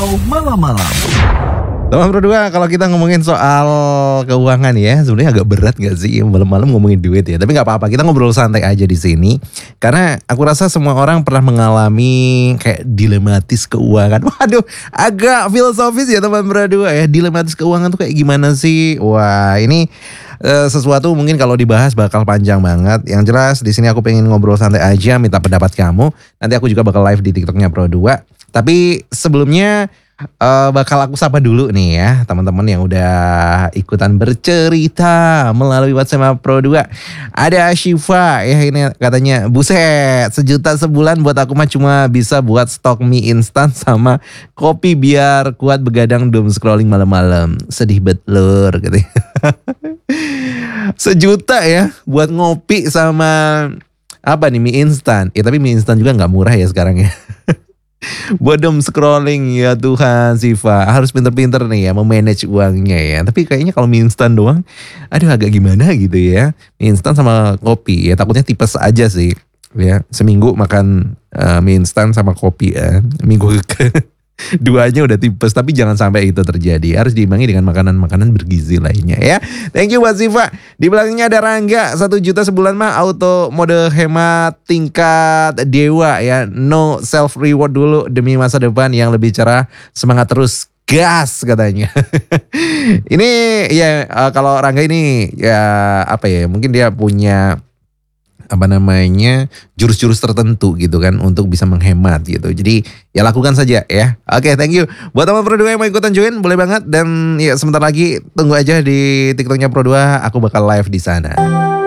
Malam-malam. Teman berdua, kalau kita ngomongin soal keuangan ya, sebenarnya agak berat gak sih malam-malam ngomongin duit ya. Tapi nggak apa-apa, kita ngobrol santai aja di sini. Karena aku rasa semua orang pernah mengalami kayak dilematis keuangan. Waduh, agak filosofis ya teman berdua ya. Dilematis keuangan tuh kayak gimana sih? Wah, ini sesuatu mungkin kalau dibahas bakal panjang banget. Yang jelas di sini aku pengen ngobrol santai aja, minta pendapat kamu. Nanti aku juga bakal live di TikToknya Pro2. Tapi sebelumnya bakal aku sapa dulu nih ya teman-teman yang udah ikutan bercerita melalui WhatsApp Pro2. Ada Syifa ya, ini katanya buset 1 juta sebulan buat aku mah cuma bisa buat stok mie instan sama kopi biar kuat begadang doom scrolling malam-malam. Sedih bet lur gitu. 1 juta ya buat ngopi sama apa nih, mie instan. Ya tapi mie instan juga gak murah ya sekarang ya. Bodom scrolling ya Tuhan, Siva harus pinter-pinter nih ya memanage uangnya ya. Tapi kayaknya kalau mie instan doang, aduh agak gimana gitu ya. Mie instan sama kopi ya, takutnya tipes aja sih ya. Seminggu makan mie instan sama kopi ya. Minggu duanya udah tipes, tapi jangan sampai itu terjadi. Harus diimbangi dengan makanan-makanan bergizi lainnya ya. Thank you buat Siva. Di belakangnya ada Rangga, 1 juta sebulan mah auto mode hemat tingkat dewa ya. No self reward dulu demi masa depan yang lebih cerah. Semangat terus, gas katanya. Ini ya kalau Rangga ini ya apa ya, mungkin dia punya apa namanya jurus-jurus tertentu gitu kan untuk bisa menghemat gitu. Jadi ya lakukan saja ya. Oke, thank you. Buat teman Pro2 yang mau ikutan join boleh banget, dan ya sebentar lagi tunggu aja di TikToknya Pro2, aku bakal live di sana.